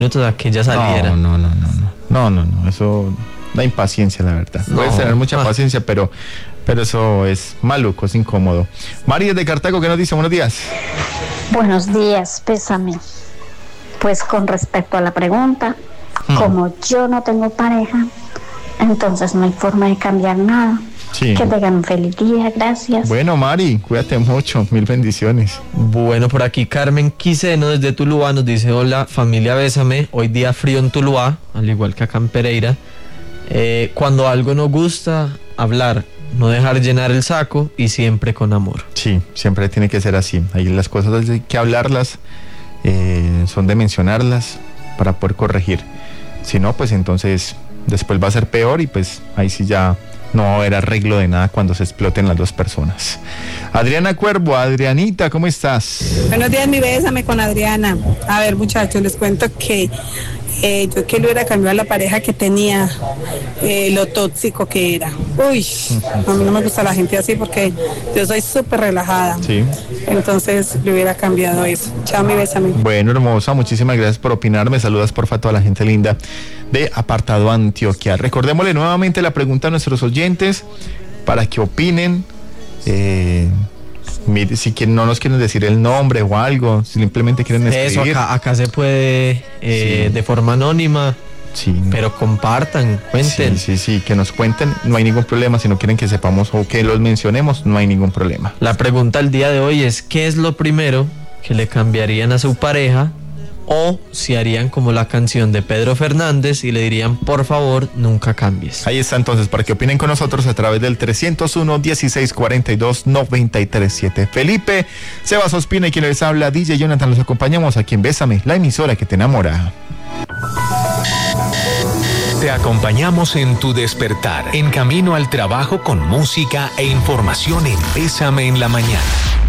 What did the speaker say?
minutos a que ella saliera. No, eso da impaciencia, la verdad. Puedes tener mucha paciencia, pero eso es maluco, es incómodo. María de Cartago, ¿qué nos dice? Buenos días. Buenos días, pésame. Pues con respecto a la pregunta, como yo no tengo pareja, entonces no hay forma de cambiar nada. Sí. Que tengan un feliz día, gracias. Bueno, Mari, cuídate mucho, mil bendiciones. Bueno, por aquí Carmen Quiseno desde Tuluá nos dice: hola familia, bésame, hoy día frío en Tuluá, al igual que acá en Pereira. Cuando algo nos gusta, hablar, no dejar llenar el saco y siempre con amor. Sí, siempre tiene que ser así. Ahí las cosas hay que hablarlas, son de mencionarlas para poder corregir. Si no, pues entonces después va a ser peor y pues ahí sí ya no va a haber arreglo de nada cuando se exploten las dos personas. Adriana Cuervo, Adrianita, ¿cómo estás? Buenos días, mi bésame con Adriana. A ver, muchachos, les cuento que yo que le hubiera cambiado a la pareja que tenía, lo tóxico que era. Uy, a mí no me gusta la gente así porque yo soy súper relajada. Sí. Entonces le hubiera cambiado eso. Chao, mi bésame. Bueno, hermosa, muchísimas gracias por opinar. Me saludas, porfa, a toda la gente linda de Apartado Antioquia. Recordémosle nuevamente la pregunta a nuestros oyentes para que opinen. Mire, si no nos quieren decir el nombre o algo, simplemente quieren escribir. Eso, acá se puede de forma anónima, sí, pero compartan, cuenten. Sí, que nos cuenten, no hay ningún problema. Si no quieren que sepamos o que los mencionemos, no hay ningún problema. La pregunta al día de hoy es: ¿qué es lo primero que le cambiarían a su pareja? O si harían como la canción de Pedro Fernández y le dirían: por favor, nunca cambies. Ahí está entonces, para que opinen con nosotros a través del 301-1642-937. Felipe, Sebas Ospina y quien les habla, DJ Jonathan, los acompañamos aquí en Bésame, la emisora que te enamora. Te acompañamos en tu despertar, en camino al trabajo con música e información en Bésame en la mañana.